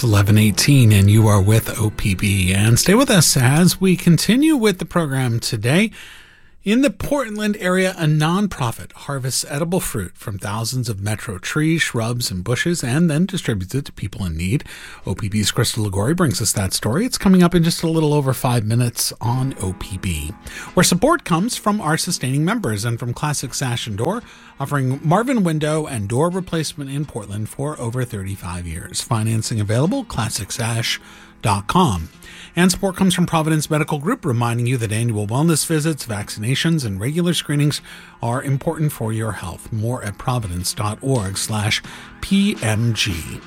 11:18, and you are with OPB. And stay with us as we continue with the program today. In the Portland area, a nonprofit harvests edible fruit from thousands of metro trees, shrubs, and bushes, and then distributes it to people in need. OPB's Crystal Ligori brings us that story. It's coming up in just a little over 5 minutes on OPB, where support comes from our sustaining members and from Classic Sash and Door, offering Marvin window and door replacement in Portland for over 35 years. Financing available, classicsash.com. And support comes from Providence Medical Group, reminding you that annual wellness visits, vaccinations, and regular screenings are important for your health. More at providence.org/PMG.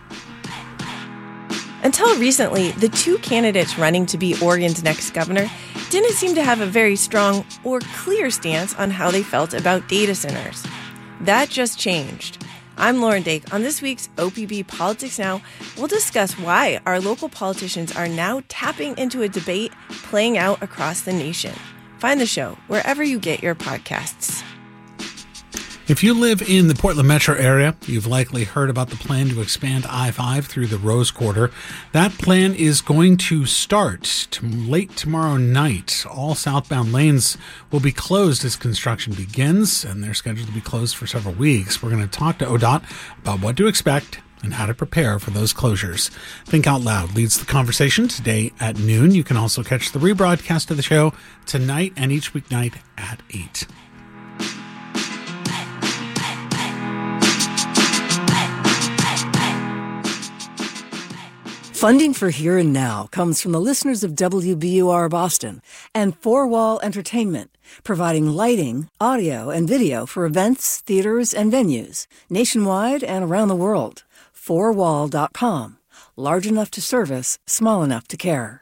Until recently, the two candidates running to be Oregon's next governor didn't seem to have a very strong or clear stance on how they felt about data centers. That just changed. I'm Lauren Dake. On this week's OPB Politics Now, we'll discuss why our local politicians are now tapping into a debate playing out across the nation. Find the show wherever you get your podcasts. If you live in the Portland metro area, you've likely heard about the plan to expand I-5 through the Rose Quarter. That plan is going to start late tomorrow night. All southbound lanes will be closed as construction begins, and they're scheduled to be closed for several weeks. We're going to talk to ODOT about what to expect and how to prepare for those closures. Think Out Loud leads the conversation today at noon. You can also catch the rebroadcast of the show tonight and each weeknight at 8. Funding for Here and Now comes from the listeners of WBUR Boston and Four Wall Entertainment, providing lighting, audio, and video for events, theaters, and venues nationwide and around the world. Fourwall.com. Large enough to service, small enough to care.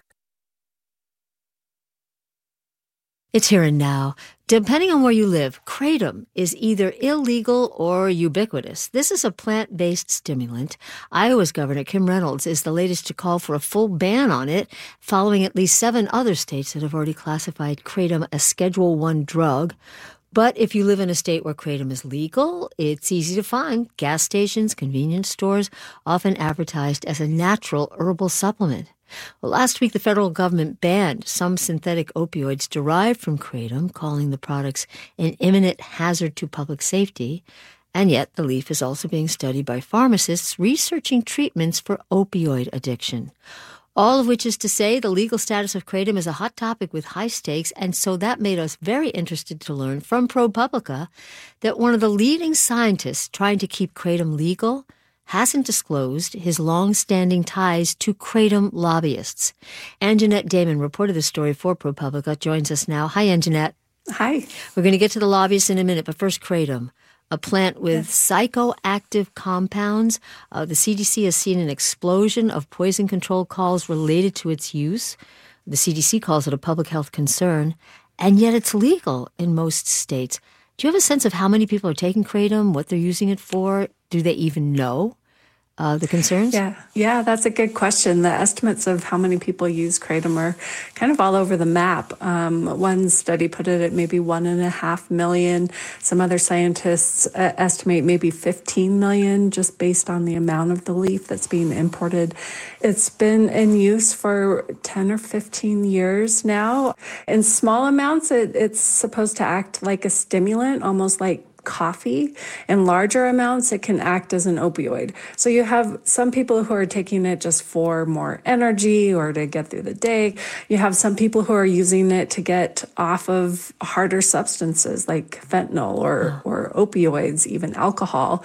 It's Here and Now. Depending on where you live, kratom is either illegal or ubiquitous. This is a plant-based stimulant. Iowa's Governor Kim Reynolds is the latest to call for a full ban on it, following at least 7 other states that have already classified kratom as Schedule I drug. But if you live in a state where kratom is legal, it's easy to find. Gas stations, convenience stores, often advertised as a natural herbal supplement. Well, last week, the federal government banned some synthetic opioids derived from kratom, calling the products an imminent hazard to public safety. And yet, the leaf is also being studied by pharmacists researching treatments for opioid addiction. All of which is to say the legal status of kratom is a hot topic with high stakes, and so that made us very interested to learn from ProPublica that one of the leading scientists trying to keep kratom legal hasn't disclosed his long-standing ties to kratom lobbyists. Anjanette Damon reported the story for ProPublica, joins us now. Hi, Anjanette. Hi. We're going to get to the lobbyists in a minute, but first kratom, a plant with psychoactive compounds. The CDC has seen an explosion of poison control calls related to its use. The CDC calls it a public health concern, and yet it's legal in most states. Do you have a sense of how many people are taking kratom, what they're using it for? Do they even know the concerns? Yeah, that's a good question. The estimates of how many people use kratom are kind of all over the map. One study put it at maybe 1.5 million. Some other scientists estimate maybe 15 million just based on the amount of the leaf that's being imported. It's been in use for 10 or 15 years now. In small amounts, it's supposed to act like a stimulant, almost like coffee. In larger amounts, it can act as an opioid. So you have some people who are taking it just for more energy or to get through the day. You have some people who are using it to get off of harder substances like fentanyl or opioids, even alcohol.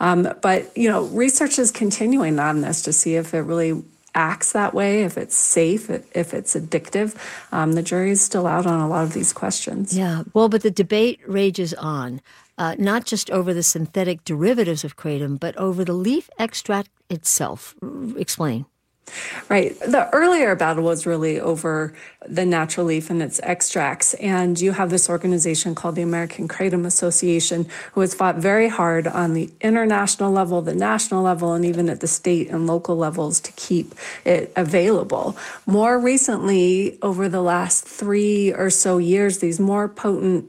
But, research is continuing on this to see if it really acts that way, if it's safe, if it's addictive. The jury is still out on a lot of these questions. Yeah, well, but the debate rages on. Not just over the synthetic derivatives of kratom, but over the leaf extract itself. Explain. Right. The earlier battle was really over the natural leaf and its extracts. And you have this organization called the American Kratom Association, who has fought very hard on the international level, the national level, and even at the state and local levels to keep it available. More recently, over the last 3 or so years, these more potent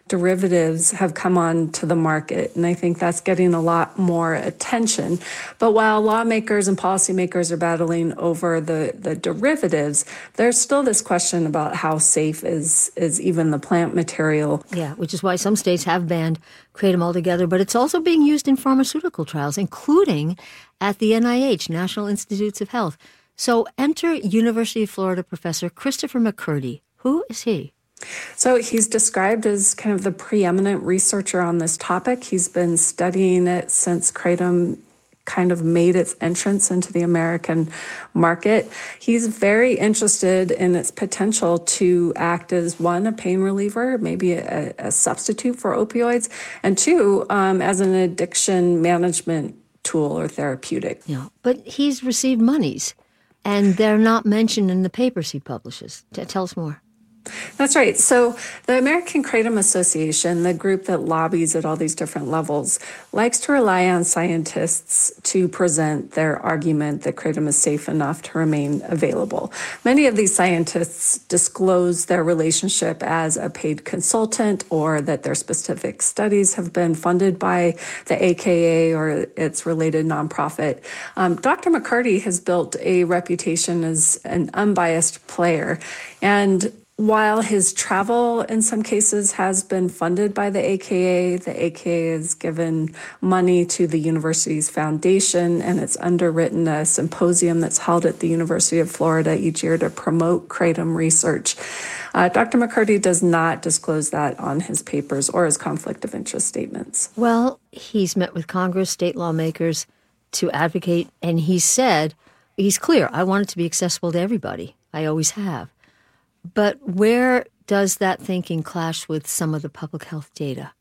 derivatives have come on to the market, and I think that's getting a lot more attention. But while lawmakers and policymakers are battling over the derivatives, there's still this question about how safe is even the plant material. Yeah, which is why some states have banned kratom altogether, but it's also being used in pharmaceutical trials, including at the NIH, National Institutes of Health. So enter University of Florida professor Christopher McCurdy. Who is he? So he's described as kind of the preeminent researcher on this topic. He's been studying it since kratom kind of made its entrance into the American market. He's very interested in its potential to act as, one, a pain reliever, maybe a substitute for opioids, and two, as an addiction management tool or therapeutic. Yeah, but he's received monies, and they're not mentioned in the papers he publishes. Tell us more. That's right. So the American Kratom Association, the group that lobbies at all these different levels, likes to rely on scientists to present their argument that kratom is safe enough to remain available. Many of these scientists disclose their relationship as a paid consultant, or that their specific studies have been funded by the AKA or its related nonprofit. Dr. McCurdy has built a reputation as an unbiased player, and while his travel in some cases has been funded by the AKA has given money to the university's foundation, and it's underwritten a symposium that's held at the University of Florida each year to promote kratom research. Dr. McCurdy does not disclose that on his papers or his conflict of interest statements. Well, he's met with Congress, state lawmakers to advocate, and he said, he's clear, I want it to be accessible to everybody. I always have. But where does that thinking clash with some of the public health data?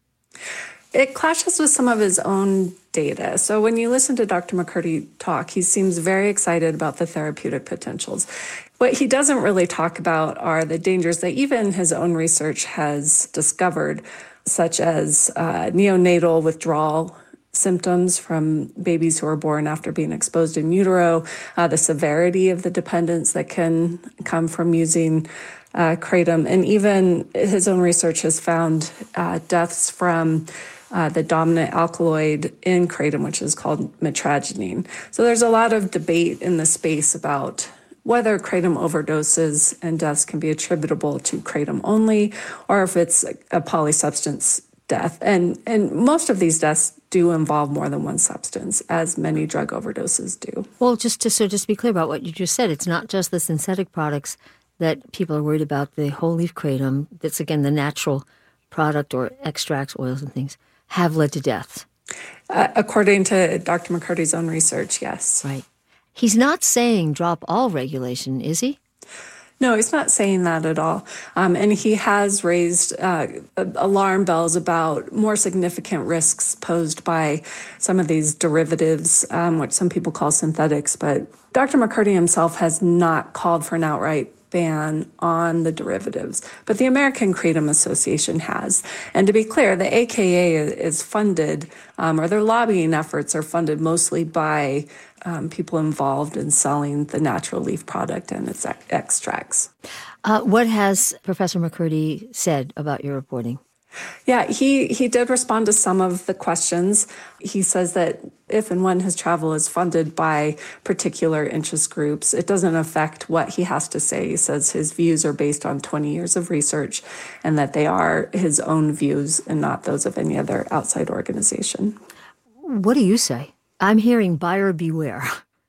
It clashes with some of his own data. So when you listen to Dr. McCurdy talk, he seems very excited about the therapeutic potentials. What he doesn't really talk about are the dangers that even his own research has discovered, such as neonatal withdrawal symptoms from babies who are born after being exposed in utero, the severity of the dependence that can come from using kratom, and even his own research has found deaths from the dominant alkaloid in kratom, which is called mitragynine. So there's a lot of debate in the space about whether kratom overdoses and deaths can be attributable to kratom only, or if it's a polysubstance death. And most of these deaths do involve more than one substance, as many drug overdoses do. Well, just to be clear about what you just said, it's not just the synthetic products that people are worried about. The whole leaf kratom, that's again the natural product or extracts, oils and things, have led to deaths. According to Dr. McCurdy's own research, yes. Right. He's not saying drop all regulation, is he? No, he's not saying that at all. And he has raised alarm bells about more significant risks posed by some of these derivatives, which some people call synthetics. But Dr. McCurdy himself has not called for an outright ban on the derivatives, but the American Kratom Association has. And to be clear, the AKA is funded, or their lobbying efforts are funded mostly by people involved in selling the natural leaf product and its extracts. What has Professor McCurdy said about your reporting? Yeah, he did respond to some of the questions. He says that if and when his travel is funded by particular interest groups, it doesn't affect what he has to say. He says his views are based on 20 years of research and that they are his own views and not those of any other outside organization. What do you say? I'm hearing buyer beware.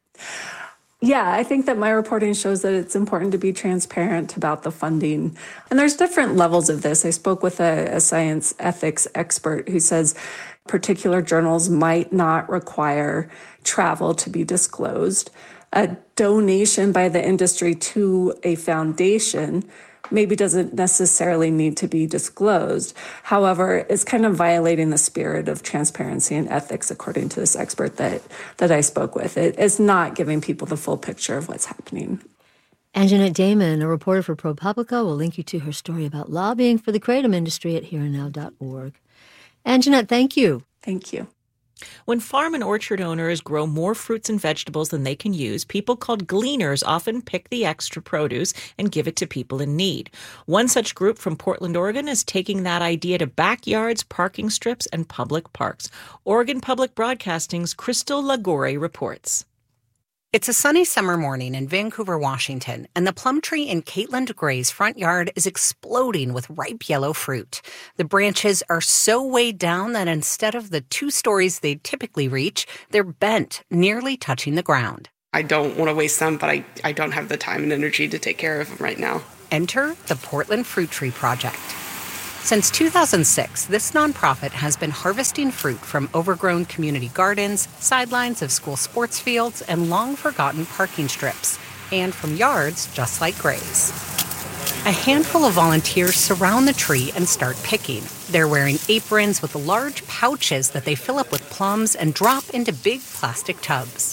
Yeah, I think that my reporting shows that it's important to be transparent about the funding. And there's different levels of this. I spoke with a science ethics expert who says particular journals might not require travel to be disclosed. A donation by the industry to a foundation maybe doesn't necessarily need to be disclosed. However, it's kind of violating the spirit of transparency and ethics, according to this expert that I spoke with. It's not giving people the full picture of what's happening. Anjanette Damon, a reporter for ProPublica, will link you to her story about lobbying for the kratom industry at hereandnow.org. Anjanette, thank you. Thank you. When farm and orchard owners grow more fruits and vegetables than they can use, people called gleaners often pick the extra produce and give it to people in need. One such group from Portland, Oregon is taking that idea to backyards, parking strips, and public parks. Oregon Public Broadcasting's Crystal Lagore reports. It's a sunny summer morning in Vancouver, Washington, and the plum tree in Caitlin Gray's front yard is exploding with ripe yellow fruit. The branches are so weighed down that instead of the 2 stories they'd typically reach, they're bent, nearly touching the ground. I don't want to waste them, but I don't have the time and energy to take care of them right now. Enter the Portland Fruit Tree Project. Since 2006, this nonprofit has been harvesting fruit from overgrown community gardens, sidelines of school sports fields, and long-forgotten parking strips, and from yards just like Gray's. A handful of volunteers surround the tree and start picking. They're wearing aprons with large pouches that they fill up with plums and drop into big plastic tubs.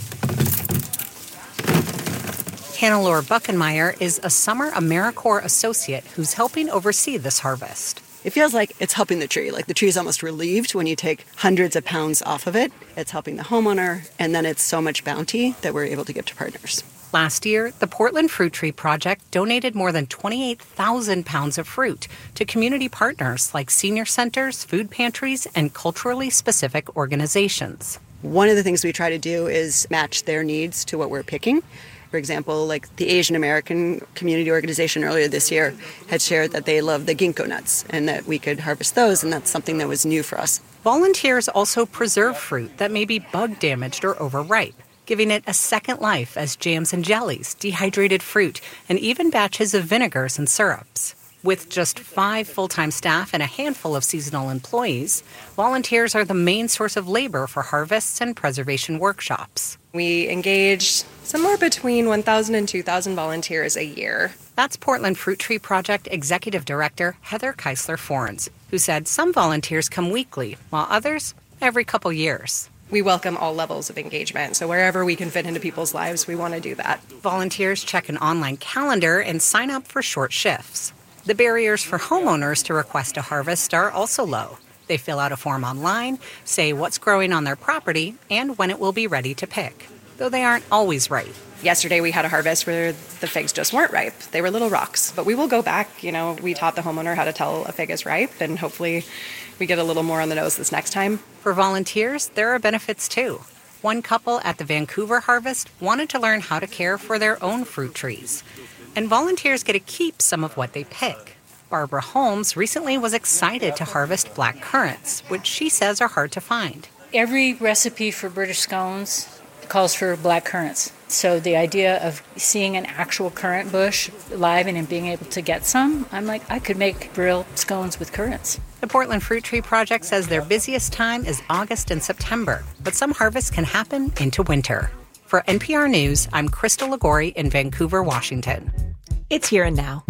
Hannah-Laura Buckenmeyer is a summer AmeriCorps associate who's helping oversee this harvest. It feels like it's helping the tree. Like the tree is almost relieved when you take hundreds of pounds off of it. It's helping the homeowner, and then it's so much bounty that we're able to give to partners. Last year, the Portland Fruit Tree Project donated more than 28,000 pounds of fruit to community partners like senior centers, food pantries, and culturally specific organizations. One of the things we try to do is match their needs to what we're picking. For example, like the Asian American Community Organization earlier this year had shared that they love the ginkgo nuts and that we could harvest those, and that's something that was new for us. Volunteers also preserve fruit that may be bug damaged or overripe, giving it a second life as jams and jellies, dehydrated fruit, and even batches of vinegars and syrups. With just 5 full-time staff and a handful of seasonal employees, volunteers are the main source of labor for harvests and preservation workshops. We engage somewhere between 1,000 and 2,000 volunteers a year. That's Portland Fruit Tree Project Executive Director Heather Keisler-Forns, who said some volunteers come weekly, while others every couple years. We welcome all levels of engagement, so wherever we can fit into people's lives, we want to do that. Volunteers check an online calendar and sign up for short shifts. The barriers for homeowners to request a harvest are also low. They fill out a form online, say what's growing on their property, and when it will be ready to pick, though they aren't always right. Yesterday we had a harvest where the figs just weren't ripe. They were little rocks. But we will go back. We taught the homeowner how to tell a fig is ripe, and hopefully we get a little more on the nose this next time. For volunteers, there are benefits too. One couple at the Vancouver Harvest wanted to learn how to care for their own fruit trees. And volunteers get to keep some of what they pick. Barbara Holmes recently was excited to harvest black currants, which she says are hard to find. Every recipe for British scones calls for black currants. So the idea of seeing an actual currant bush live and being able to get some, I'm like, I could make Brill scones with currants. The Portland Fruit Tree Project says their busiest time is August and September, but some harvests can happen into winter. For NPR News, I'm Crystal Lagore in Vancouver, Washington. It's Here and Now.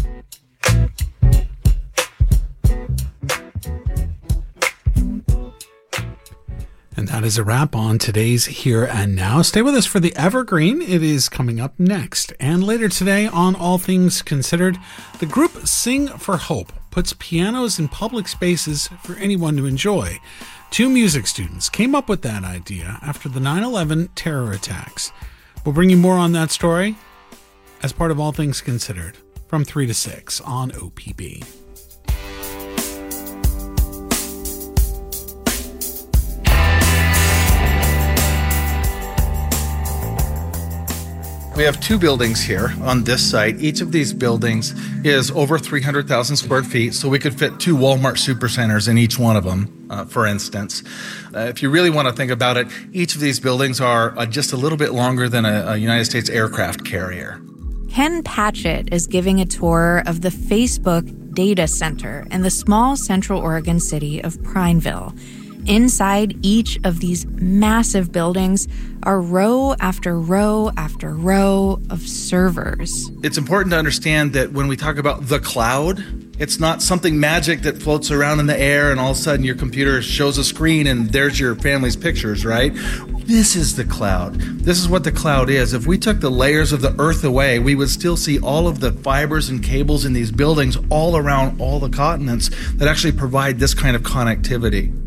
And that is a wrap on today's Here and Now. Stay with us for the Evergreen. It is coming up next. And later today on All Things Considered, the group Sing for Hope puts pianos in public spaces for anyone to enjoy. 2 music students came up with that idea after the 9/11 terror attacks. We'll bring you more on that story as part of All Things Considered from 3 to 6 on OPB. We have 2 buildings here on this site. Each of these buildings is over 300,000 square feet, so we could fit 2 Walmart supercenters in each one of them, for instance. If you really want to think about it, each of these buildings are just a little bit longer than a United States aircraft carrier. Ken Patchett is giving a tour of the Facebook Data Center in the small Central Oregon city of Prineville. Inside each of these massive buildings are row after row after row of servers. It's important to understand that when we talk about the cloud, it's not something magic that floats around in the air and all of a sudden your computer shows a screen and there's your family's pictures, right? This is the cloud. This is what the cloud is. If we took the layers of the earth away, we would still see all of the fibers and cables in these buildings all around all the continents that actually provide this kind of connectivity.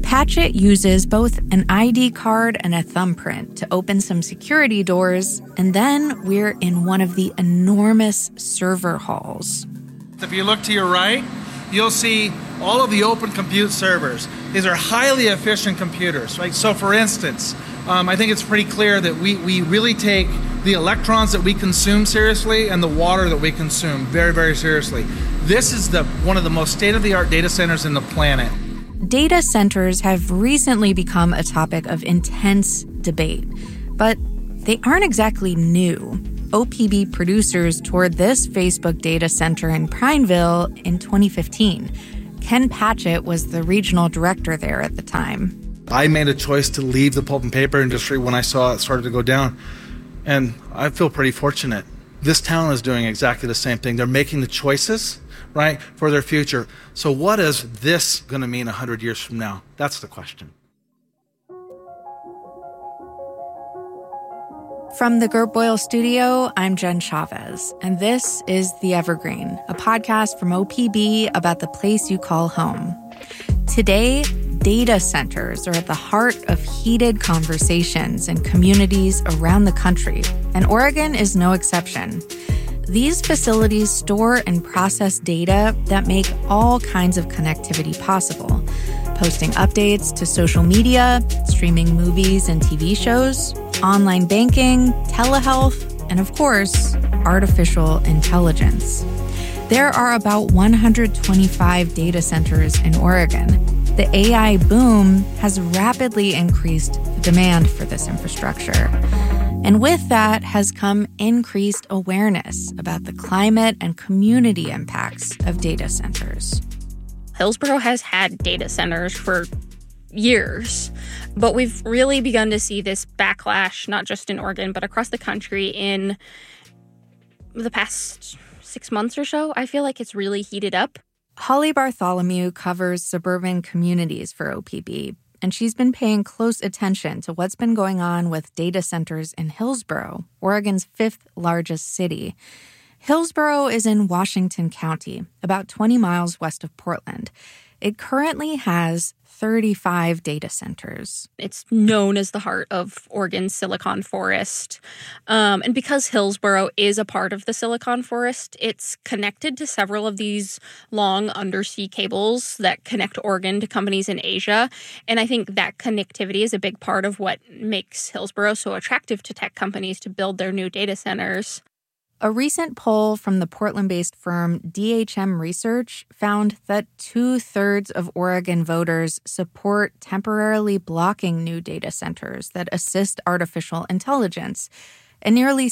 Patchett uses both an ID card and a thumbprint to open some security doors, and then we're in one of the enormous server halls. If you look to your right, you'll see all of the open compute servers. These are highly efficient computers, right? So for instance, I think it's pretty clear that we really take the electrons that we consume seriously and the water that we consume very, very seriously. This is one of the most state-of-the-art data centers in the planet. Data centers have recently become a topic of intense debate, but they aren't exactly new. OPB producers toured this Facebook data center in Prineville in 2015. Ken Patchett was the regional director there at the time. I made a choice to leave the pulp and paper industry when I saw it started to go down, and I feel pretty fortunate. This town is doing exactly the same thing. They're making the choices, right, for their future. So what is this going to mean 100 years from now? That's the question. From the Gert Boyle Studio, I'm Jen Chavez, and this is The Evergreen, a podcast from OPB about the place you call home. Today, data centers are at the heart of heated conversations in communities around the country, and Oregon is no exception. These facilities store and process data that make all kinds of connectivity possible, posting updates to social media, streaming movies and TV shows, online banking, telehealth, and of course, artificial intelligence. There are about 125 data centers in Oregon. The AI boom has rapidly increased the demand for this infrastructure. And with that has come increased awareness about the climate and community impacts of data centers. Hillsborough has had data centers for years, but we've really begun to see this backlash, not just in Oregon, but across the country in the past 6 months or so. I feel like it's really heated up. Holly Bartholomew covers suburban communities for OPB, and she's been paying close attention to what's been going on with data centers in Hillsborough, Oregon's 5th largest city. Hillsborough is in Washington County, about 20 miles west of Portland. It currently has 35 data centers. It's known as the heart of Oregon's Silicon Forest. And because Hillsborough is a part of the Silicon Forest, it's connected to several of these long undersea cables that connect Oregon to companies in Asia. And I think that connectivity is a big part of what makes Hillsborough so attractive to tech companies to build their new data centers. A recent poll from the Portland-based firm DHM Research found that 2/3 of Oregon voters support temporarily blocking new data centers that assist artificial intelligence, and nearly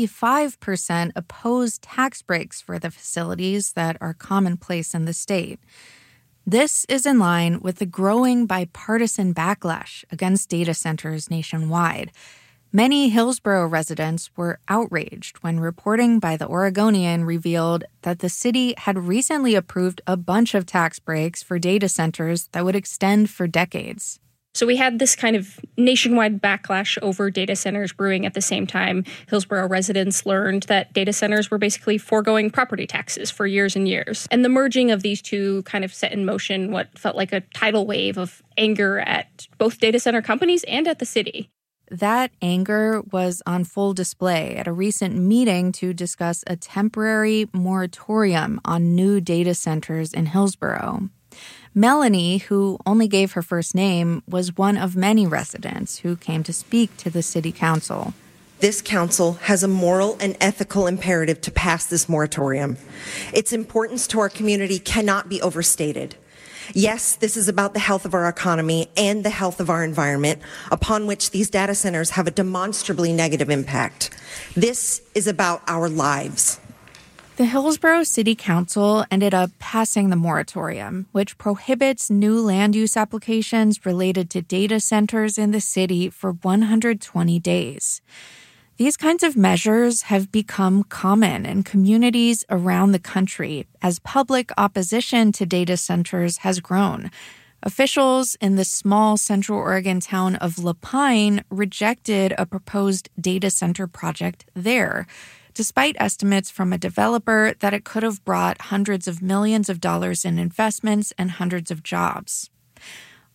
75% oppose tax breaks for the facilities that are commonplace in the state. This is in line with the growing bipartisan backlash against data centers nationwide. Many Hillsborough residents were outraged when reporting by The Oregonian revealed that the city had recently approved a bunch of tax breaks for data centers that would extend for decades. So we had this kind of nationwide backlash over data centers brewing at the same time. Hillsborough residents learned that data centers were basically foregoing property taxes for years and years. And the merging of these two kind of set in motion what felt like a tidal wave of anger at both data center companies and at the city. That anger was on full display at a recent meeting to discuss a temporary moratorium on new data centers in Hillsborough. Melanie, who only gave her first name, was one of many residents who came to speak to the city council. This council has a moral and ethical imperative to pass this moratorium. Its importance to our community cannot be overstated. Yes, this is about the health of our economy and the health of our environment, upon which these data centers have a demonstrably negative impact. This is about our lives. The Hillsborough City Council ended up passing the moratorium, which prohibits new land use applications related to data centers in the city for 120 days. These kinds of measures have become common in communities around the country as public opposition to data centers has grown. Officials in the small Central Oregon town of Lapine rejected a proposed data center project there, despite estimates from a developer that it could have brought hundreds of millions of dollars in investments and hundreds of jobs.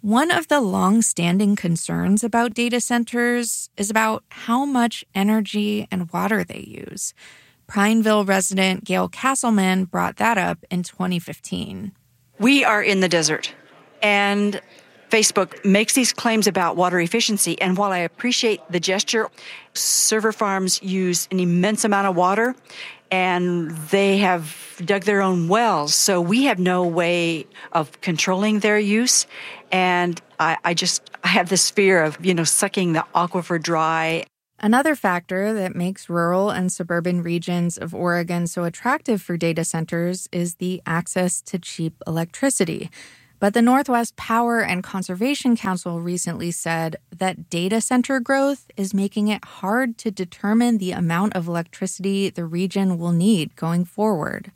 One of the long-standing concerns about data centers is about how much energy and water they use. Prineville resident Gail Castleman brought that up in 2015. We are in the desert, and Facebook makes these claims about water efficiency. And while I appreciate the gesture, server farms use an immense amount of water, and they have dug their own wells. So we have no way of controlling their use. And I have this fear of, sucking the aquifer dry. Another factor that makes rural and suburban regions of Oregon so attractive for data centers is the access to cheap electricity. But the Northwest Power and Conservation Council recently said that data center growth is making it hard to determine the amount of electricity the region will need going forward.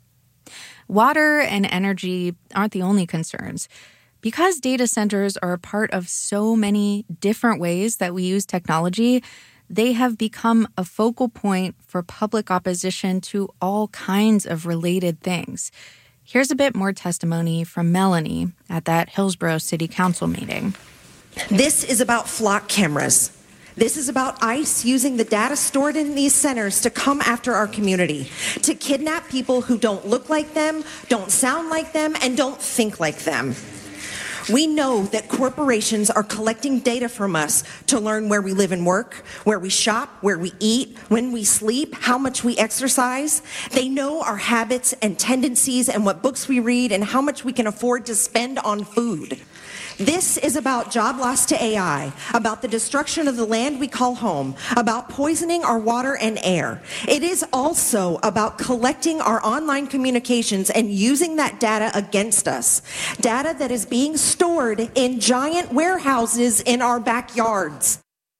Water and energy aren't the only concerns. Because data centers are a part of so many different ways that we use technology, they have become a focal point for public opposition to all kinds of related things. Here's a bit more testimony from Melanie at that Hillsborough City Council meeting. This is about flock cameras. This is about ICE using the data stored in these centers to come after our community, to kidnap people who don't look like them, don't sound like them, and don't think like them. We know that corporations are collecting data from us to learn where we live and work, where we shop, where we eat, when we sleep, how much we exercise. They know our habits and tendencies and what books we read and how much we can afford to spend on food. This is about job loss to AI, about the destruction of the land we call home, about poisoning our water and air. It is also about collecting our online communications and using that data against us. Data that is being stored in giant warehouses in our backyards.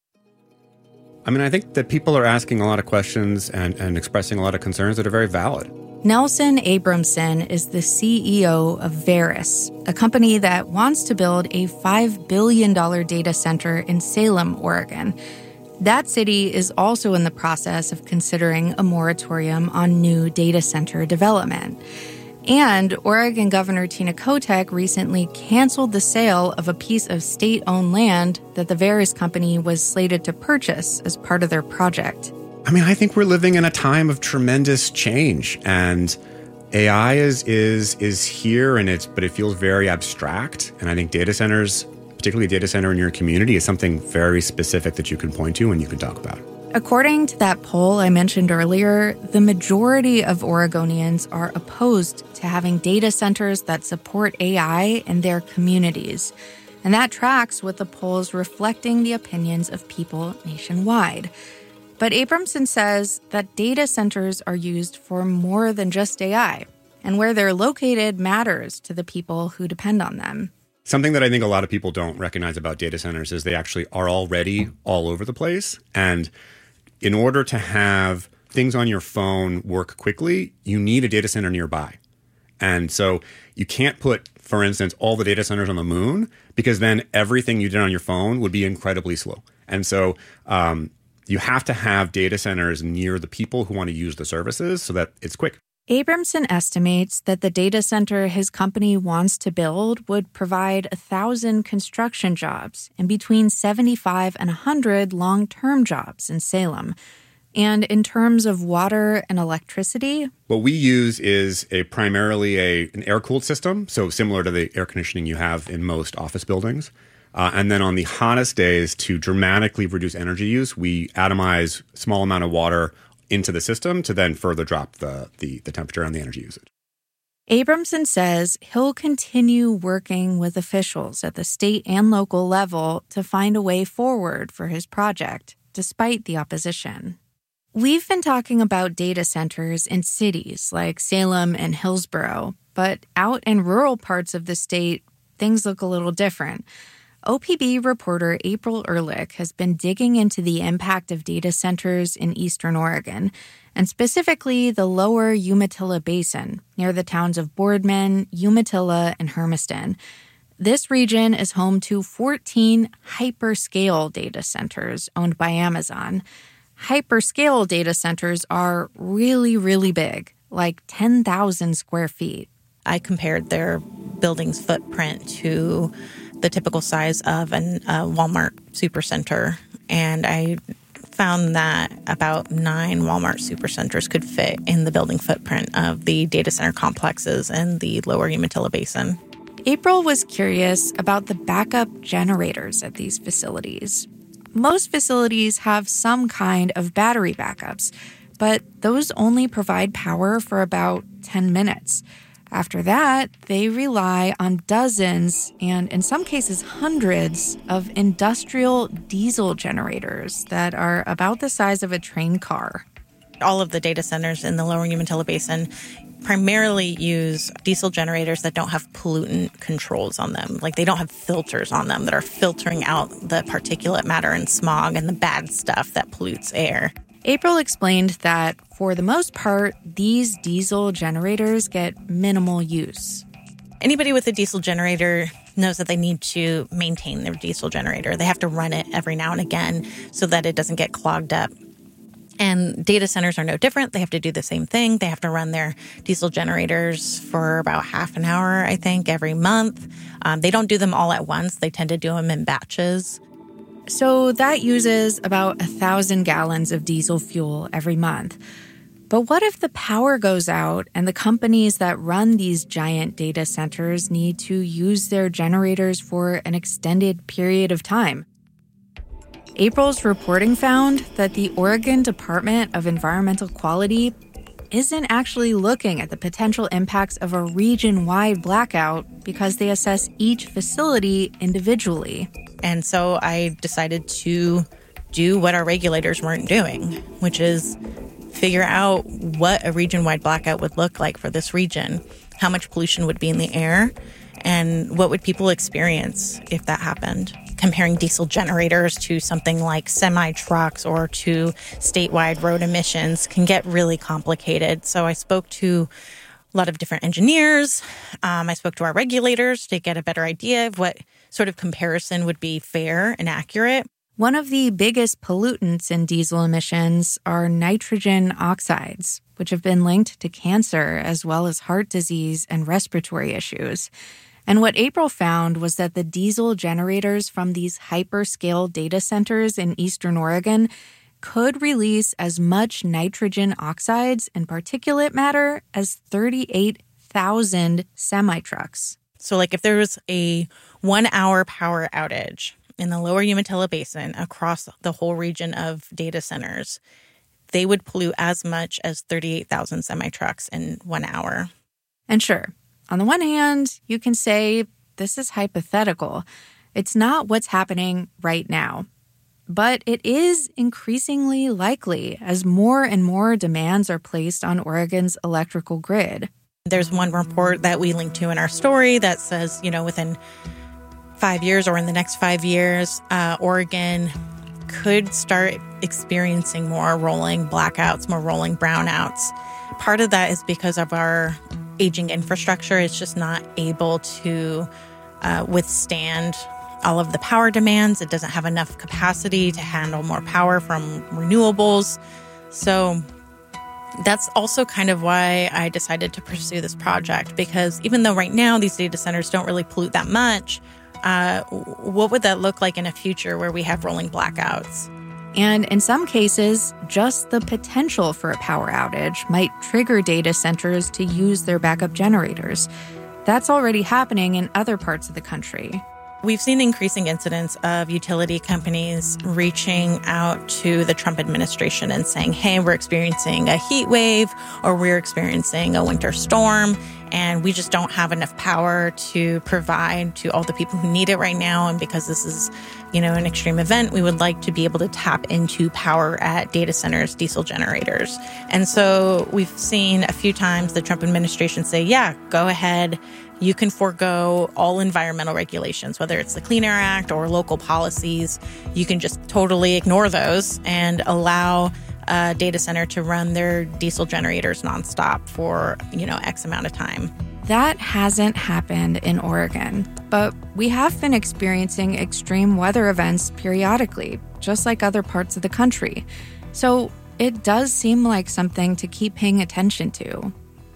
I think that people are asking a lot of questions and expressing a lot of concerns that are very valid. Nelson Abramson is the CEO of Veris, a company that wants to build a $5 billion data center in Salem, Oregon. That city is also in the process of considering a moratorium on new data center development. And Oregon Governor Tina Kotek recently canceled the sale of a piece of state-owned land that the Veris company was slated to purchase as part of their project. I think we're living in a time of tremendous change, and AI is here, but it feels very abstract. And I think data centers, particularly a data center in your community, is something very specific that you can point to and you can talk about. According to that poll I mentioned earlier, the majority of Oregonians are opposed to having data centers that support AI in their communities. And that tracks with the polls reflecting the opinions of people nationwide. But Abramson says that data centers are used for more than just AI, and where they're located matters to the people who depend on them. Something that I think a lot of people don't recognize about data centers is they actually are already all over the place. And in order to have things on your phone work quickly, you need a data center nearby. And so you can't put, for instance, all the data centers on the moon, because then everything you did on your phone would be incredibly slow. And so you have to have data centers near the people who want to use the services so that it's quick. Abramson estimates that the data center his company wants to build would provide 1,000 construction jobs and between 75 and 100 long-term jobs in Salem. And in terms of water and electricity, what we use is primarily an air-cooled system, so similar to the air conditioning you have in most office buildings. And then on the hottest days, to dramatically reduce energy use, we atomize a small amount of water into the system to then further drop the temperature and the energy usage. Abramson says he'll continue working with officials at the state and local level to find a way forward for his project, despite the opposition. We've been talking about data centers in cities like Salem and Hillsborough, but out in rural parts of the state, things look a little different. OPB reporter April Ehrlich has been digging into the impact of data centers in eastern Oregon, and specifically the lower Umatilla Basin, near the towns of Boardman, Umatilla, and Hermiston. This region is home to 14 hyperscale data centers owned by Amazon. Hyperscale data centers are really, really big, like 10,000 square feet. I compared their building's footprint to the typical size of a Walmart supercenter. And I found that about 9 Walmart supercenters could fit in the building footprint of the data center complexes in the lower Umatilla Basin. April was curious about the backup generators at these facilities. Most facilities have some kind of battery backups, but those only provide power for about 10 minutes. After that, they rely on dozens, and in some cases hundreds, of industrial diesel generators that are about the size of a train car. All of the data centers in the lower Umatilla Basin primarily use diesel generators that don't have pollutant controls on them. Like, they don't have filters on them that are filtering out the particulate matter and smog and the bad stuff that pollutes air. April explained that, for the most part, these diesel generators get minimal use. Anybody with a diesel generator knows that they need to maintain their diesel generator. They have to run it every now and again so that it doesn't get clogged up. And data centers are no different. They have to do the same thing. They have to run their diesel generators for about half an hour, I think, every month. They don't do them all at once. They tend to do them in batches. So that uses about 1,000 gallons of diesel fuel every month. But what if the power goes out and the companies that run these giant data centers need to use their generators for an extended period of time? April's reporting found that the Oregon Department of Environmental Quality isn't actually looking at the potential impacts of a region-wide blackout because they assess each facility individually. And so I decided to do what our regulators weren't doing, which is figure out what a region-wide blackout would look like for this region, how much pollution would be in the air, and what would people experience if that happened. Comparing diesel generators to something like semi-trucks or to statewide road emissions can get really complicated. So I spoke to a lot of different engineers. I spoke to our regulators to get a better idea of what sort of comparison would be fair and accurate. One of the biggest pollutants in diesel emissions are nitrogen oxides, which have been linked to cancer as well as heart disease and respiratory issues. And what April found was that the diesel generators from these hyperscale data centers in Eastern Oregon could release as much nitrogen oxides and particulate matter as 38,000 semi-trucks. So, like, if there was a 1-hour power outage in the lower Umatilla Basin across the whole region of data centers, they would pollute as much as 38,000 semi-trucks in 1 hour. And sure, on the one hand, you can say this is hypothetical. It's not what's happening right now. But it is increasingly likely as more and more demands are placed on Oregon's electrical grid. There's one report that we link to in our story that says, within 5 years or in the next 5 years, Oregon could start experiencing more rolling blackouts, more rolling brownouts. Part of that is because of our aging infrastructure. It's just not able to withstand all of the power demands. It doesn't have enough capacity to handle more power from renewables. So that's also kind of why I decided to pursue this project, because even though right now these data centers don't really pollute that much, what would that look like in a future where we have rolling blackouts? And in some cases, just the potential for a power outage might trigger data centers to use their backup generators. That's already happening in other parts of the country. We've seen increasing incidents of utility companies reaching out to the Trump administration and saying, hey, we're experiencing a heat wave or we're experiencing a winter storm, and we just don't have enough power to provide to all the people who need it right now. And because this is, an extreme event, we would like to be able to tap into power at data centers, diesel generators. And so we've seen a few times the Trump administration say, yeah, go ahead. You can forego all environmental regulations, whether it's the Clean Air Act or local policies. You can just totally ignore those and allow a data center to run their diesel generators nonstop for, X amount of time. That hasn't happened in Oregon, but we have been experiencing extreme weather events periodically, just like other parts of the country. So it does seem like something to keep paying attention to.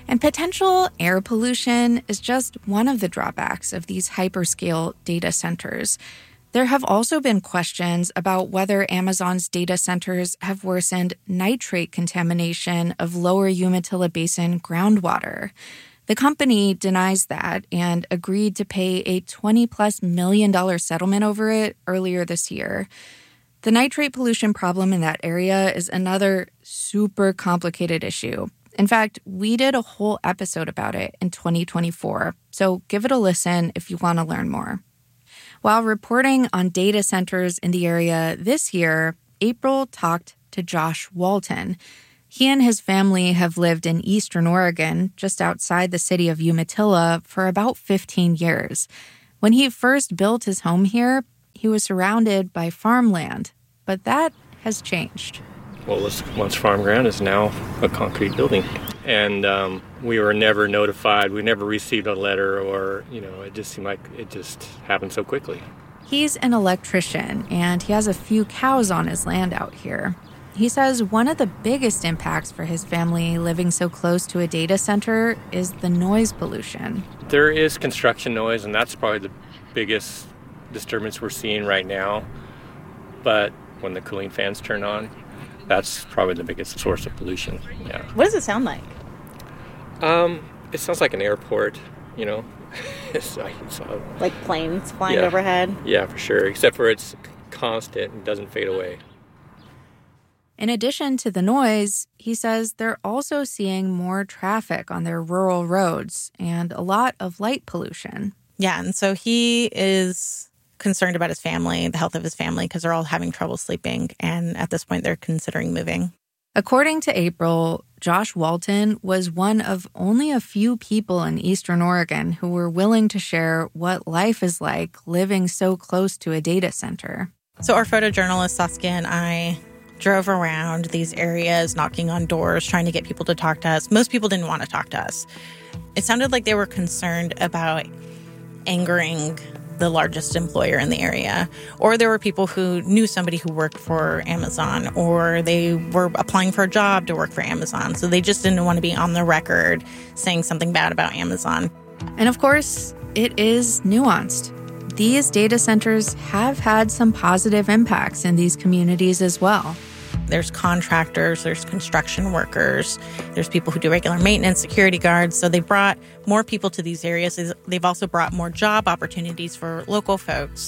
And potential air pollution is just one of the drawbacks of these hyperscale data centers. There have also been questions about whether Amazon's data centers have worsened nitrate contamination of lower Umatilla Basin groundwater. The company denies that and agreed to pay a $20+ million settlement over it earlier this year. The nitrate pollution problem in that area is another super complicated issue. In fact, we did a whole episode about it in 2024, so give it a listen if you want to learn more. While reporting on data centers in the area this year, April talked to Josh Walton. He and his family have lived in Eastern Oregon, just outside the city of Umatilla, for about 15 years. When he first built his home here, he was surrounded by farmland, but that has changed. What was once farm ground is now a concrete building. And we were never notified. We never received a letter or, it just seemed like it just happened so quickly. He's an electrician, and he has a few cows on his land out here. He says one of the biggest impacts for his family living so close to a data center is the noise pollution. There is construction noise, and that's probably the biggest disturbance we're seeing right now. But when the cooling fans turn on, that's probably the biggest source of pollution. Yeah. What does it sound like? It sounds like an airport, Like planes flying overhead? Yeah, for sure. Except for it's constant and doesn't fade away. In addition to the noise, he says they're also seeing more traffic on their rural roads and a lot of light pollution. Yeah, and so he is concerned about his family, the health of his family, because they're all having trouble sleeping. And at this point, they're considering moving. According to April, Josh Walton was one of only a few people in Eastern Oregon who were willing to share what life is like living so close to a data center. So our photojournalist Saskia and I drove around these areas, knocking on doors, trying to get people to talk to us. Most people didn't want to talk to us. It sounded like they were concerned about angering the largest employer in the area. Or there were people who knew somebody who worked for Amazon, or they were applying for a job to work for Amazon. So they just didn't want to be on the record saying something bad about Amazon. And of course, it is nuanced. These data centers have had some positive impacts in these communities as well. There's contractors, there's construction workers, there's people who do regular maintenance, security guards. So they brought more people to these areas. They've also brought more job opportunities for local folks.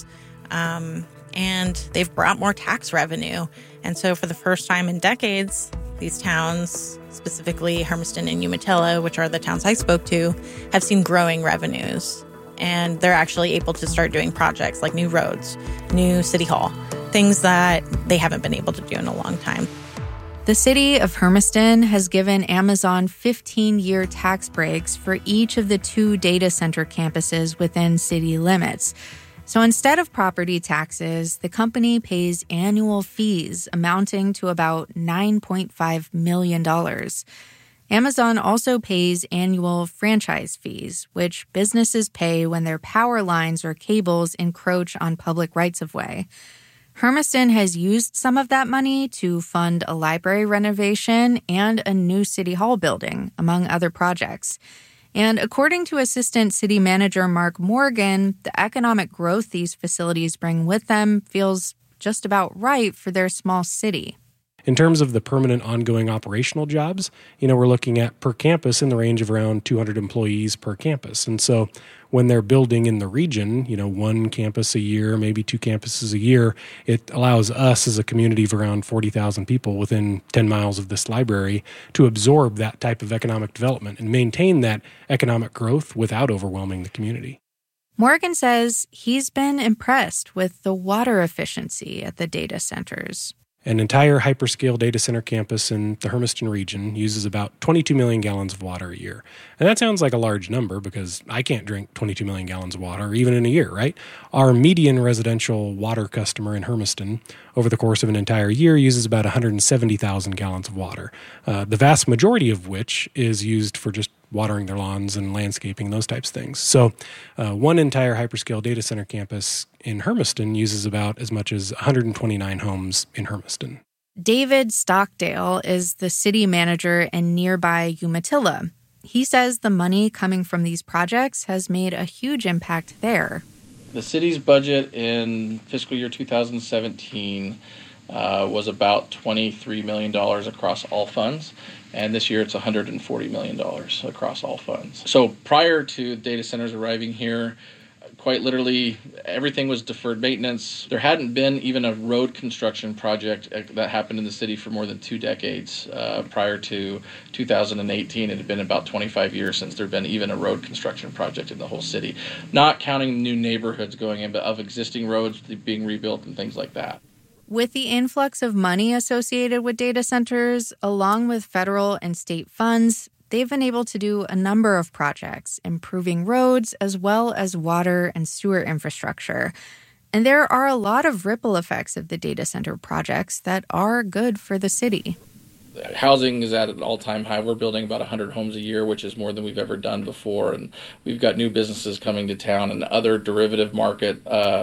And they've brought more tax revenue. And so for the first time in decades, these towns, specifically Hermiston and Umatilla, which are the towns I spoke to, have seen growing revenues. And they're actually able to start doing projects like new roads, new city hall, things that they haven't been able to do in a long time. The city of Hermiston has given Amazon 15-year tax breaks for each of the 2 data center campuses within city limits. So instead of property taxes, the company pays annual fees amounting to about $9.5 million. Amazon also pays annual franchise fees, which businesses pay when their power lines or cables encroach on public rights-of-way. Hermiston has used some of that money to fund a library renovation and a new city hall building, among other projects. And according to Assistant City Manager Mark Morgan, the economic growth these facilities bring with them feels just about right for their small city. In terms of the permanent ongoing operational jobs, we're looking at per campus in the range of around 200 employees per campus. And so when they're building in the region, 1 campus a year, maybe 2 campuses a year, it allows us as a community of around 40,000 people within 10 miles of this library to absorb that type of economic development and maintain that economic growth without overwhelming the community. Morgan says he's been impressed with the water efficiency at the data centers. An entire hyperscale data center campus in the Hermiston region uses about 22 million gallons of water a year. And that sounds like a large number because I can't drink 22 million gallons of water even in a year, right? Our median residential water customer in Hermiston over the course of an entire year uses about 170,000 gallons of water, the vast majority of which is used for just watering their lawns and landscaping, those types of things. So one entire hyperscale data center campus in Hermiston uses about as much as 129 homes in Hermiston. David Stockdale is the city manager in nearby Umatilla. He says the money coming from these projects has made a huge impact there. The city's budget in fiscal year 2017 was about $23 million across all funds. And this year it's $140 million across all funds. So prior to data centers arriving here, quite literally, everything was deferred maintenance. There hadn't been even a road construction project that happened in the city for more than 2 decades. Prior to 2018, it had been about 25 years since there had been even a road construction project in the whole city. Not counting new neighborhoods going in, but of existing roads being rebuilt and things like that. With the influx of money associated with data centers, along with federal and state funds, they've been able to do a number of projects, improving roads as well as water and sewer infrastructure. And there are a lot of ripple effects of the data center projects that are good for the city. Housing is at an all-time high. We're building about 100 homes a year, which is more than we've ever done before. And we've got new businesses coming to town and other derivative market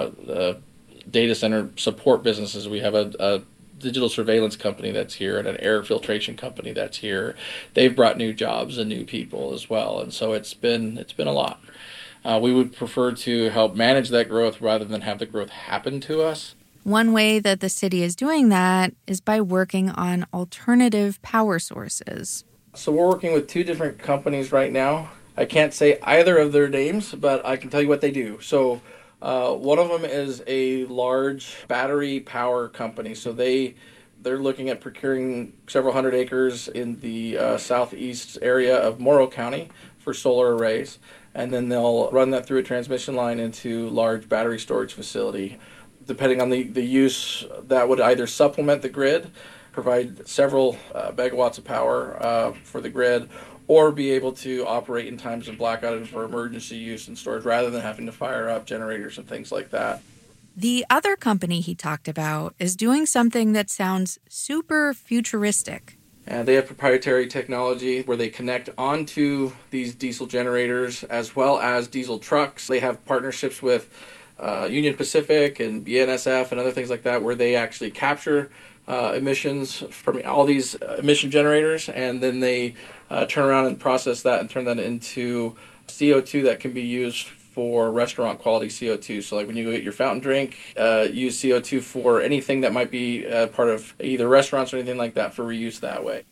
data center support businesses. We have a digital surveillance company that's here and an air filtration company that's here. They've brought new jobs and new people as well, and so it's been a lot. We would prefer to help manage that growth rather than have the growth happen to us. One way that the city is doing that is by working on alternative power sources. So we're working with 2 different companies right now. I can't say either of their names, but I can tell you what they do. So one of them is a large battery power company. So they're looking at procuring several hundred acres in the southeast area of Morrow County for solar arrays. And then they'll run that through a transmission line into large battery storage facility. Depending on the use, that would either supplement the grid, provide several megawatts of power for the grid, or be able to operate in times of blackout and for emergency use and storage rather than having to fire up generators and things like that. The other company he talked about is doing something that sounds super futuristic. And they have proprietary technology where they connect onto these diesel generators as well as diesel trucks. They have partnerships with Union Pacific and BNSF and other things like that where they actually capture emissions from all these emission generators, and then they turn around and process that and turn that into CO2 that can be used for restaurant quality CO2. So like when you go get your fountain drink, use CO2 for anything that might be part of either restaurants or anything like that for reuse that way.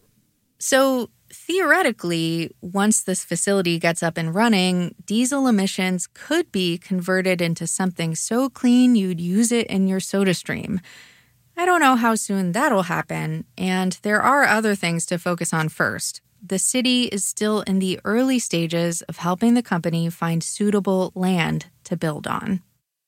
So theoretically, once this facility gets up and running, diesel emissions could be converted into something so clean you'd use it in your soda stream. I don't know how soon that'll happen, and there are other things to focus on first. The city is still in the early stages of helping the company find suitable land to build on.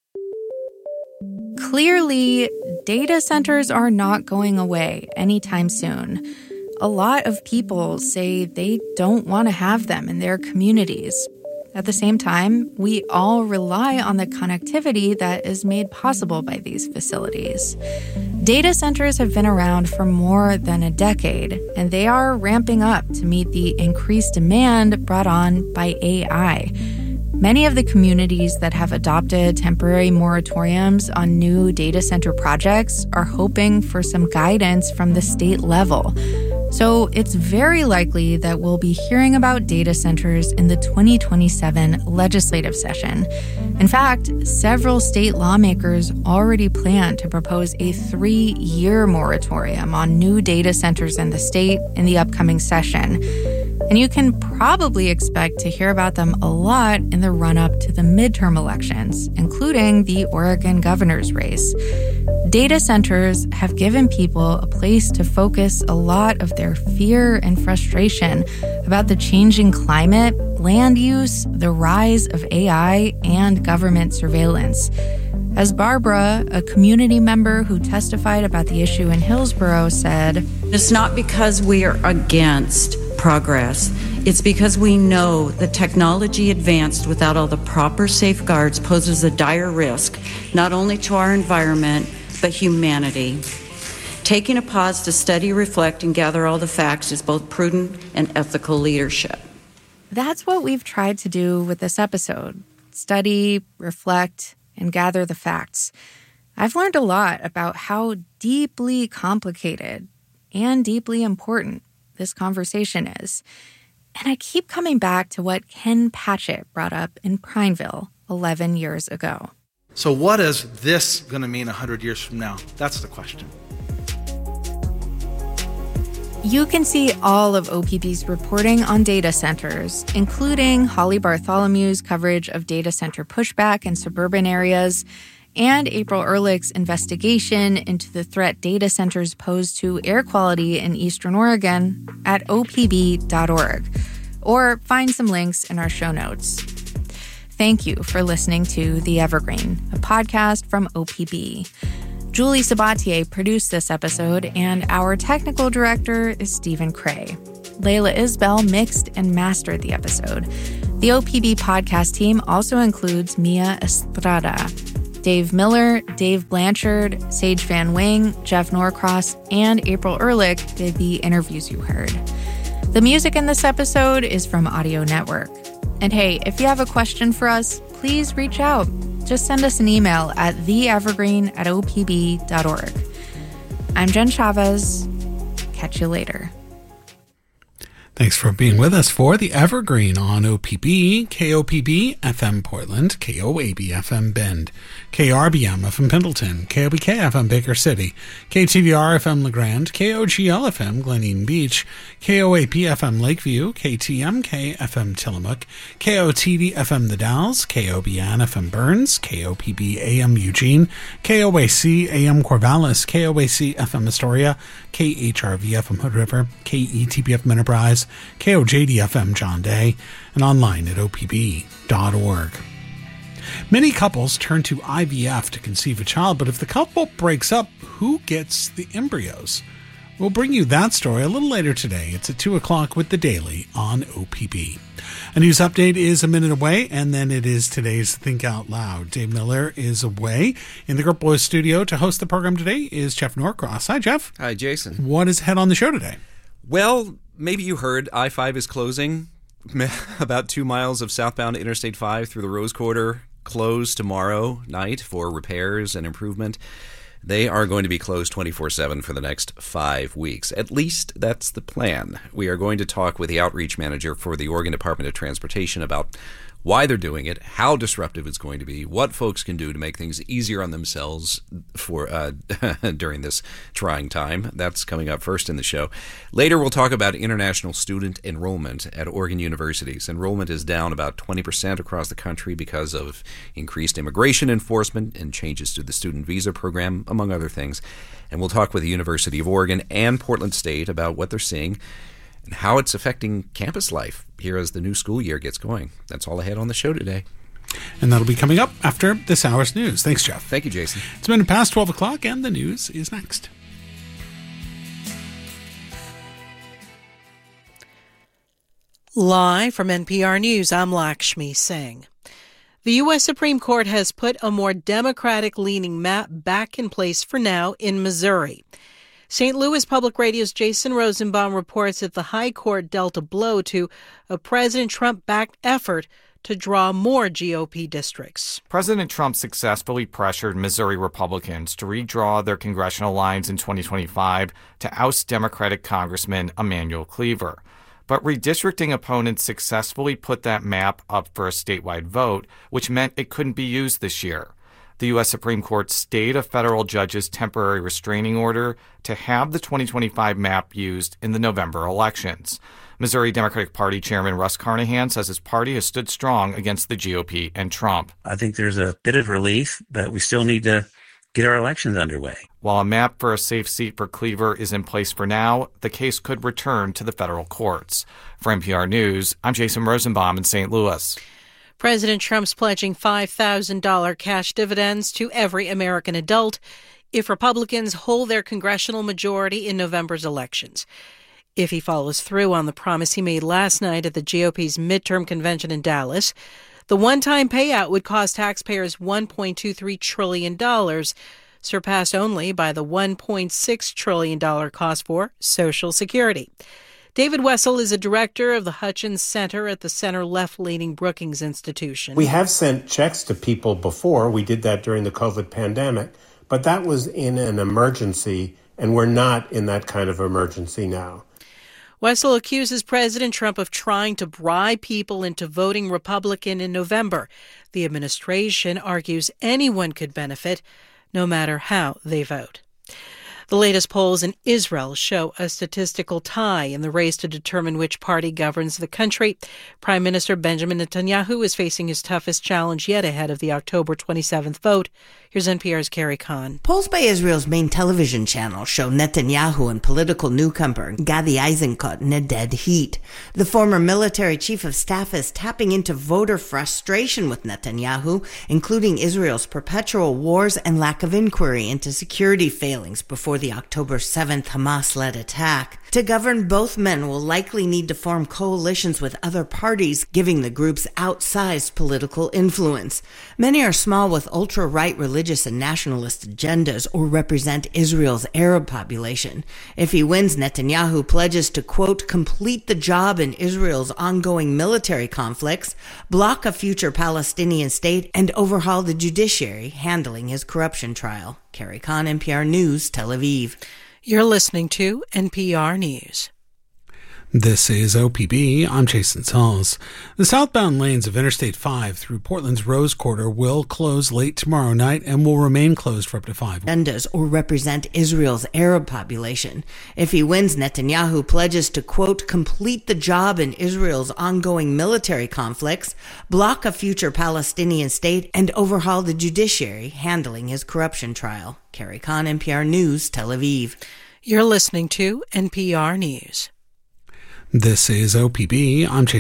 Clearly, data centers are not going away anytime soon. A lot of people say they don't want to have them in their communities. At the same time, we all rely on the connectivity that is made possible by these facilities. Data centers have been around for more than a decade, and they are ramping up to meet the increased demand brought on by AI. Many of the communities that have adopted temporary moratoriums on new data center projects are hoping for some guidance from the state level. So it's very likely that we'll be hearing about data centers in the 2027 legislative session. In fact, several state lawmakers already plan to propose a 3-year moratorium on new data centers in the state in the upcoming session. And you can probably expect to hear about them a lot in the run-up to the midterm elections, including the Oregon governor's race. Data centers have given people a place to focus a lot of their fear and frustration about the changing climate, land use, the rise of AI, and government surveillance. As Barbara, a community member who testified about the issue in Hillsborough, said, "It's not because we are against progress. It's because we know the technology advanced without all the proper safeguards poses a dire risk, not only to our environment, but humanity. Taking a pause to study, reflect, and gather all the facts is both prudent and ethical leadership." That's what we've tried to do with this episode. Study, reflect, and gather the facts. I've learned a lot about how deeply complicated and deeply important this conversation is. And I keep coming back to what Ken Patchett brought up in Prineville 11 years ago. So what is this going to mean 100 years from now? That's the question. You can see all of OPB's reporting on data centers, including Holly Bartholomew's coverage of data center pushback in suburban areas, and April Ehrlich's investigation into the threat data centers pose to air quality in Eastern Oregon at opb.org, or find some links in our show notes. Thank you for listening to The Evergreen, a podcast from OPB. Julie Sabatier produced this episode, and our technical director is Stephen Cray. Layla Isbell mixed and mastered the episode. The OPB podcast team also includes Mia Estrada, Dave Miller, Dave Blanchard, Sage Van Wing, Jeff Norcross, and April Ehrlich did the interviews you heard. The music in this episode is from Audio Network. And hey, if you have a question for us, please reach out. Just send us an email at theevergreen@opb.org. I'm Jen Chavez. Catch you later. Thanks for being with us for The Evergreen on OPB, KOPB FM Portland, KOAB FM Bend, KRBM FM Pendleton, KOBK FM Baker City, KTVR FM LeGrand, KOGL FM Glen Eden Beach, KOAP FM Lakeview, KTMK FM Tillamook, KOTD FM The Dalles, KOBN FM Burns, KOPB AM Eugene, KOAC AM Corvallis, KOAC FM Astoria, KHRV FM Hood River, KETB FM Enterprise, KOJD FM John Day, and online at opb.org. Many couples turn to IVF to conceive a child, but if the couple breaks up, who gets the embryos? We'll bring you that story a little later today. It's at 2 o'clock with The Daily on OPB. A news update is a minute away, and then it is today's Think Out Loud. Dave Miller is away. In the Grip Boys studio to host the program today is Jeff Norcross. Hi, Jeff. Hi, Jason. What is ahead on the show today? Well, maybe you heard I-5 is closing. About 2 miles of southbound Interstate 5 through the Rose Quarter closed tomorrow night for repairs and improvement. They are going to be closed 24/7 for the next 5 weeks. At least that's the plan. We are going to talk with the outreach manager for the Oregon Department of Transportation about why they're doing it, how disruptive it's going to be, what folks can do to make things easier on themselves for during this trying time. That's coming up first in the show. Later, we'll talk about international student enrollment at Oregon universities. Enrollment is down about 20% across the country because of increased immigration enforcement and changes to the student visa program, among other things. And we'll talk with the University of Oregon and Portland State about what they're seeing and how it's affecting campus life here as the new school year gets going. That's all ahead on the show today. And that'll be coming up after this hour's news. Thanks, Jeff. Thank you, Jason. It's been past 12 o'clock, and the news is next. Live from NPR News, I'm Lakshmi Singh. The U.S. Supreme Court has put a more Democratic-leaning map back in place for now in Missouri. St. Louis Public Radio's Jason Rosenbaum reports that the High Court dealt a blow to a President Trump-backed effort to draw more GOP districts. President Trump successfully pressured Missouri Republicans to redraw their congressional lines in 2025 to oust Democratic Congressman Emanuel Cleaver. But redistricting opponents successfully put that map up for a statewide vote, which meant it couldn't be used this year. The U.S. Supreme Court stayed a federal judge's temporary restraining order to have the 2025 map used in the November elections. Missouri Democratic Party Chairman Russ Carnahan says his party has stood strong against the GOP and Trump. I think there's a bit of relief, but we still need to get our elections underway. While a map for a safe seat for Cleaver is in place for now, the case could return to the federal courts. For NPR News, I'm Jason Rosenbaum in St. Louis. President Trump's pledging $5,000 cash dividends to every American adult if Republicans hold their congressional majority in November's elections. If he follows through on the promise he made last night at the GOP's midterm convention in Dallas, the one-time payout would cost taxpayers $1.23 trillion, surpassed only by the $1.6 trillion cost for Social Security. David Wessel is a director of the Hutchins Center at the center-left-leaning Brookings Institution. We have sent checks to people before. We did that during the COVID pandemic, but that was in an emergency, and we're not in that kind of emergency now. Wessel accuses President Trump of trying to bribe people into voting Republican in November. The administration argues anyone could benefit, no matter how they vote. The latest polls in Israel show a statistical tie in the race to determine which party governs the country. Prime Minister Benjamin Netanyahu is facing his toughest challenge yet ahead of the October 27th vote. Here's NPR's Carrie Kahn. Polls by Israel's main television channel show Netanyahu and political newcomer Gadi Eisenkot in a dead heat. The former military chief of staff is tapping into voter frustration with Netanyahu, including Israel's perpetual wars and lack of inquiry into security failings before the October 7th Hamas-led attack. To govern, both men will likely need to form coalitions with other parties, giving the groups outsized political influence. Many are small with ultra-right religious and nationalist agendas or represent Israel's Arab population. If he wins, Netanyahu pledges to, quote, complete the job in Israel's ongoing military conflicts, block a future Palestinian state, and overhaul the judiciary, handling his corruption trial. Carrie Kahn, NPR News, Tel Aviv. You're listening to NPR News. This is OPB. I'm Jason Sauls. The southbound lanes of Interstate 5 through Portland's Rose Quarter will close late tomorrow night and will remain closed for up to 5 weeks. Agendas or represent Israel's Arab population. If he wins, Netanyahu pledges to, quote, complete the job in Israel's ongoing military conflicts, block a future Palestinian state, and overhaul the judiciary, handling his corruption trial. Carrie Kahn, NPR News, Tel Aviv. You're listening to NPR News. This is OPB. I'm Jason